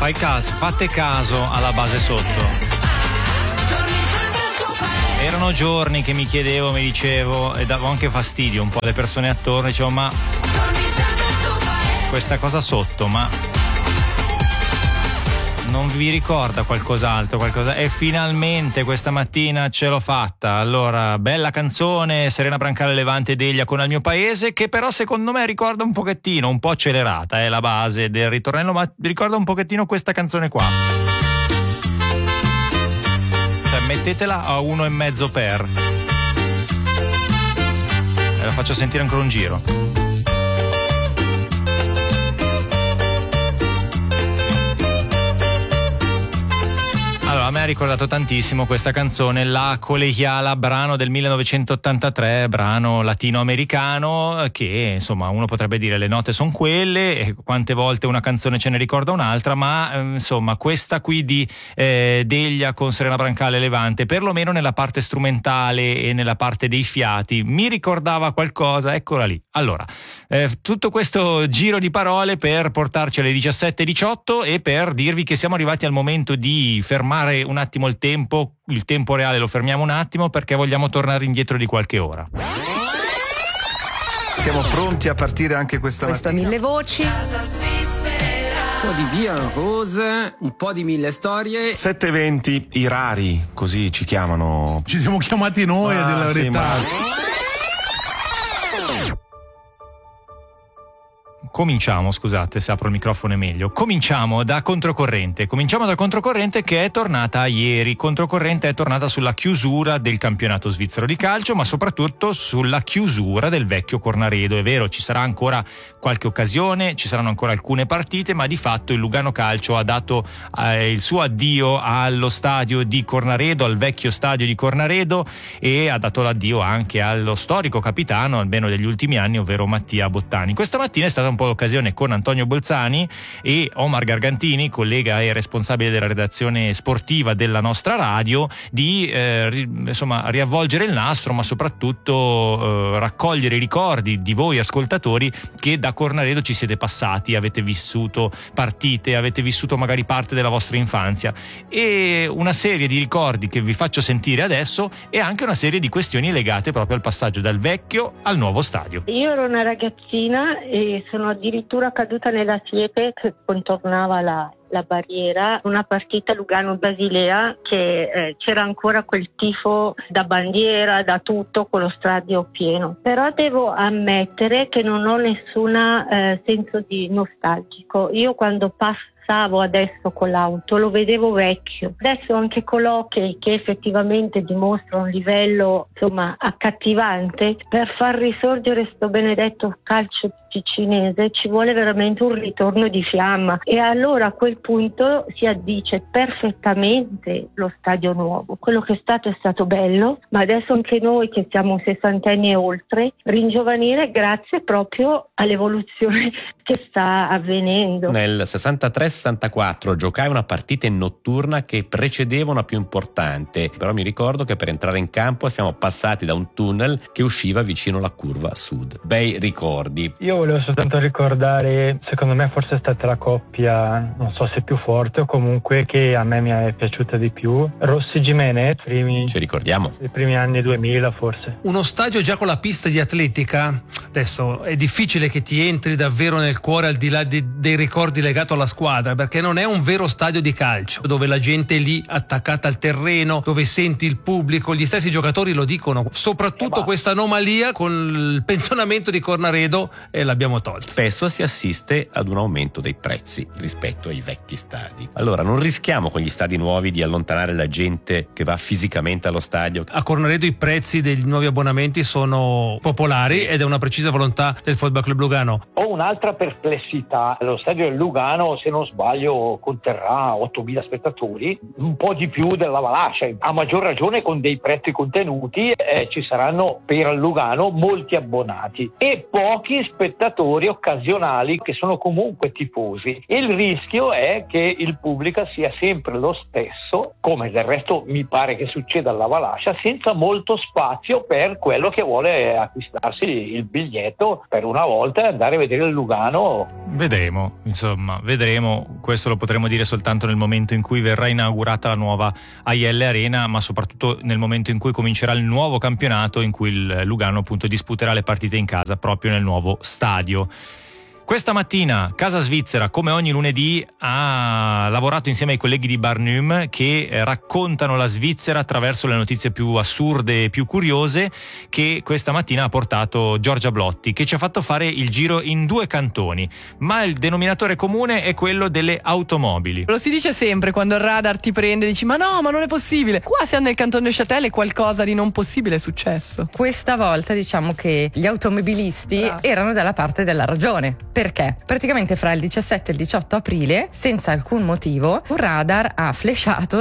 fate caso alla base sotto. Erano giorni che mi chiedevo, mi dicevo, e davo anche fastidio un po' alle persone attorno, dicevo ma questa cosa sotto, ma non vi ricorda qualcos'altro? E finalmente questa mattina ce l'ho fatta. Allora, bella canzone, Serena Brancale Levante e Deglia con Al mio paese, che però secondo me ricorda un pochettino, un po' accelerata, la base del ritornello, ma ricorda un pochettino questa canzone qua. Cioè, mettetela a 1,5 per. E la faccio sentire ancora un giro. Allora, a me ha ricordato tantissimo questa canzone, La Colegiala, brano del 1983, brano latinoamericano, che insomma uno potrebbe dire le note sono quelle, e quante volte una canzone ce ne ricorda un'altra, ma insomma questa qui di Deglia con Serena Brancale Levante, perlomeno nella parte strumentale e nella parte dei fiati, mi ricordava qualcosa, eccola lì. Allora, tutto questo giro di parole per portarci alle 17:18 e per dirvi che siamo arrivati al momento di fermare un attimo il tempo reale lo fermiamo un attimo perché vogliamo tornare indietro di qualche ora. Siamo pronti a partire anche questa mattina. Questo 1000 voci. Un po' di Via Rose, un po' di 1000 storie. 7:20, i rari, così ci chiamano. Ci siamo chiamati noi, a dire la verità. Cominciamo, scusate se apro il microfono è meglio. Cominciamo da Controcorrente che è tornata ieri. Controcorrente è tornata sulla chiusura del campionato svizzero di calcio, ma soprattutto sulla chiusura del vecchio Cornaredo. È vero, ci sarà ancora qualche occasione, ci saranno ancora alcune partite, ma di fatto il Lugano Calcio ha dato il suo addio allo stadio di Cornaredo, al vecchio stadio di Cornaredo, e ha dato l'addio anche allo storico capitano, almeno degli ultimi anni, ovvero Mattia Bottani. Questa mattina è stata un po' l'occasione con Antonio Bolzani e Omar Gargantini, collega e responsabile della redazione sportiva della nostra radio, di riavvolgere il nastro, ma soprattutto raccogliere i ricordi di voi ascoltatori che da Cornaredo ci siete passati, avete vissuto partite, avete vissuto magari parte della vostra infanzia, e una serie di ricordi che vi faccio sentire adesso e anche una serie di questioni legate proprio al passaggio dal vecchio al nuovo stadio. Io ero una ragazzina e sono addirittura caduta nella siepe che contornava la barriera, una partita Lugano-Basilea che c'era ancora quel tifo da bandiera, da tutto, con lo stadio pieno. Però devo ammettere che non ho nessun senso di nostalgico. Io quando passavo adesso con l'auto lo vedevo vecchio. Adesso anche con l'hockey, che effettivamente dimostra un livello accattivante, per far risorgere sto benedetto calcio cinese ci vuole veramente un ritorno di fiamma, e allora a quel punto si addice perfettamente lo stadio nuovo. Quello che è stato bello, ma adesso anche noi che siamo sessantenni e oltre, ringiovanire grazie proprio all'evoluzione che sta avvenendo. Nel 63-64 giocai una partita in notturna che precedeva una più importante, però mi ricordo che per entrare in campo siamo passati da un tunnel che usciva vicino alla curva sud. Bei ricordi. Io volevo soltanto ricordare, secondo me forse è stata la coppia, non so se più forte o comunque che a me mi è piaciuta di più, Rossi Gimenez, ci ricordiamo i primi anni 2000 forse. Uno stadio già con la pista di atletica, adesso è difficile che ti entri davvero nel cuore al di là dei ricordi legati alla squadra, perché non è un vero stadio di calcio dove la gente è lì attaccata al terreno, dove senti il pubblico, gli stessi giocatori lo dicono, soprattutto questa anomalia con il pensionamento di Cornaredo l'abbiamo tolto. Spesso si assiste ad un aumento dei prezzi rispetto ai vecchi stadi. Allora non rischiamo con gli stadi nuovi di allontanare la gente che va fisicamente allo stadio. A Cornaredo i prezzi dei nuovi abbonamenti sono popolari, sì, ed è una precisa volontà del Football Club Lugano. Ho un'altra perplessità: lo stadio del Lugano, se non sbaglio, conterrà 8.000 spettatori, un po' di più della Valacia, a maggior ragione con dei prezzi contenuti. Ci saranno per Lugano molti abbonati e pochi spettatori occasionali che sono comunque tifosi, e il rischio è è che il pubblico sia sempre lo stesso, come del resto mi pare che succeda alla Valascia, senza molto spazio per quello che vuole acquistarsi il biglietto per una volta e andare a vedere il Lugano. Vedremo, questo lo potremo dire soltanto nel momento in cui verrà inaugurata la nuova Aielle Arena, ma soprattutto nel momento in cui comincerà il nuovo campionato, in cui il Lugano appunto disputerà le partite in casa proprio nel nuovo stadio. Questa mattina Casa Svizzera, come ogni lunedì, ha lavorato insieme ai colleghi di Barnum che raccontano la Svizzera attraverso le notizie più assurde e più curiose, che questa mattina ha portato Giorgia Blotti, che ci ha fatto fare il giro in 2 cantoni, ma il denominatore comune è quello delle automobili. Lo si dice sempre quando il radar ti prende e dici ma non è possibile. Qua siamo nel canton de Châtel e qualcosa di non possibile è successo. Questa volta diciamo che gli automobilisti erano dalla parte della ragione. Perché? Praticamente fra il 17 e il 18 aprile, senza alcun motivo, un radar ha flashato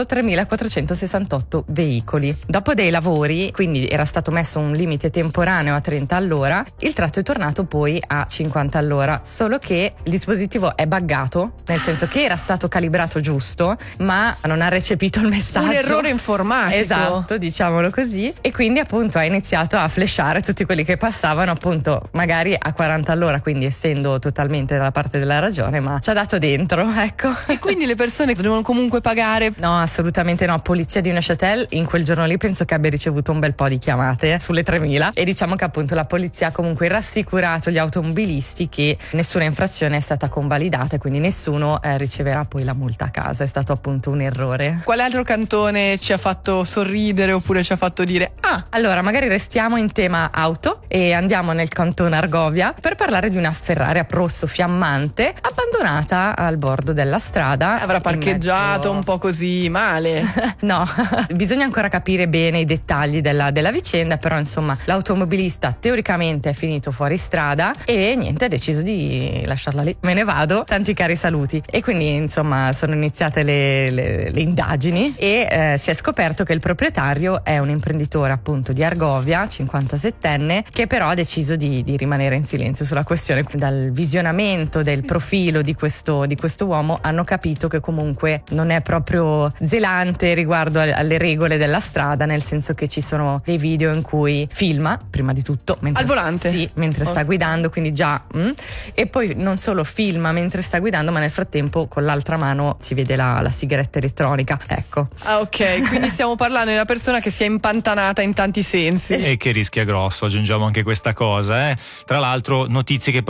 3.468 veicoli. Dopo dei lavori, quindi era stato messo un limite temporaneo a 30 all'ora, il tratto è tornato poi a 50 all'ora, solo che il dispositivo è buggato, nel senso che era stato calibrato giusto, ma non ha recepito il messaggio. Un errore informatico. Esatto, diciamolo così. E quindi appunto ha iniziato a flashare tutti quelli che passavano appunto magari a 40 all'ora, quindi essendo totalmente dalla parte della ragione, ma ci ha dato dentro, ecco. E quindi le persone devono comunque pagare? No, assolutamente no. Polizia di Neuchâtel in quel giorno lì penso che abbia ricevuto un bel po' di chiamate, sulle 3.000, e diciamo che appunto la polizia ha comunque rassicurato gli automobilisti che nessuna infrazione è stata convalidata e quindi nessuno riceverà poi la multa a casa. È stato appunto un errore. Quale altro cantone ci ha fatto sorridere oppure ci ha fatto dire allora magari restiamo in tema auto e andiamo nel cantone Argovia per parlare di una Ferrari rosso fiammante abbandonata al bordo della strada. Avrà parcheggiato un po' così male. No, bisogna ancora capire bene i dettagli della vicenda, però insomma l'automobilista teoricamente è finito fuori strada e niente, ha deciso di lasciarla lì. Me ne vado, tanti cari saluti. E quindi insomma sono iniziate le indagini e si è scoperto che il proprietario è un imprenditore appunto di Argovia, 57enne, che però ha deciso di rimanere in silenzio sulla questione. Dal visionamento del profilo di questo uomo hanno capito che comunque non è proprio zelante riguardo alle regole della strada, nel senso che ci sono dei video in cui filma prima di tutto al volante? Sì, mentre sta guidando, quindi già e poi non solo filma mentre sta guidando, ma nel frattempo con l'altra mano si vede la sigaretta elettronica, ecco. Ok, quindi stiamo parlando di una persona che si è impantanata in tanti sensi e che rischia grosso, aggiungiamo anche questa cosa. Tra l'altro notizie che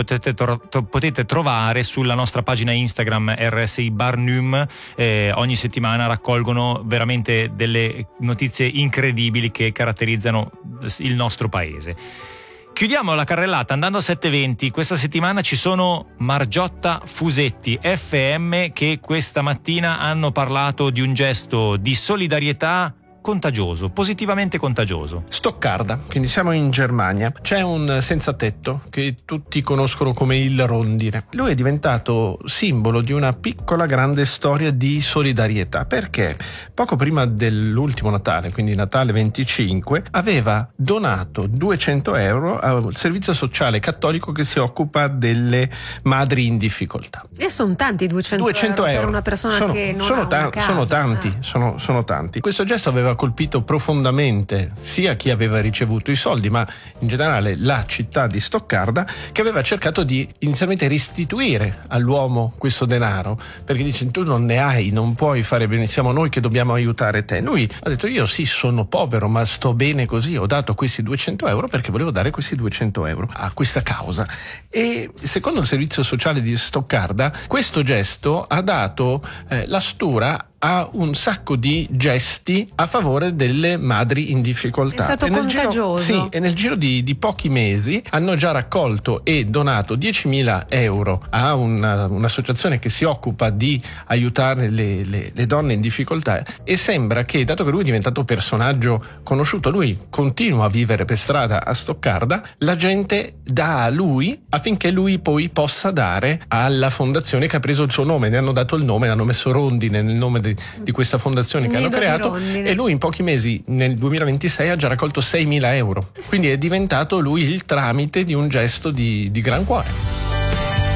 potete trovare sulla nostra pagina Instagram RSI Barnum. Ogni settimana raccolgono veramente delle notizie incredibili che caratterizzano il nostro paese. Chiudiamo la carrellata andando a 7:20. Questa settimana ci sono Margiotta Fusetti FM che questa mattina hanno parlato di un gesto di solidarietà contagioso, positivamente contagioso. Stoccarda, quindi siamo in Germania. C'è un senza tetto che tutti conoscono come il Rondine. Lui è diventato simbolo di una piccola grande storia di solidarietà, perché poco prima dell'ultimo Natale, quindi Natale 25, aveva donato 200 euro al servizio sociale cattolico che si occupa delle madri in difficoltà. E sono tanti 200 euro per una persona che non ha una casa. Sono tanti. Questo gesto aveva colpito profondamente sia chi aveva ricevuto i soldi, ma in generale la città di Stoccarda, che aveva cercato di inizialmente restituire all'uomo questo denaro, perché dice: tu non ne hai, non puoi fare bene, siamo noi che dobbiamo aiutare te. Lui ha detto: io sì, sono povero, ma sto bene così, ho dato questi 200 euro perché volevo dare questi 200 euro a questa causa. E secondo il servizio sociale di Stoccarda, questo gesto ha dato la stura a un sacco di gesti a favore delle madri in difficoltà. È stato contagioso. E nel giro di pochi mesi hanno già raccolto e donato 10.000 euro a un'associazione che si occupa di aiutare le donne in difficoltà, e sembra che, dato che lui è diventato personaggio conosciuto, lui continua a vivere per strada a Stoccarda, la gente dà a lui affinché lui poi possa dare alla fondazione che ha preso il suo nome. Ne hanno dato il nome, hanno messo Rondine nel nome di questa fondazione che hanno creato, e lui in pochi mesi nel 2026 ha già raccolto 6.000 euro, quindi è diventato lui il tramite di un gesto di gran cuore.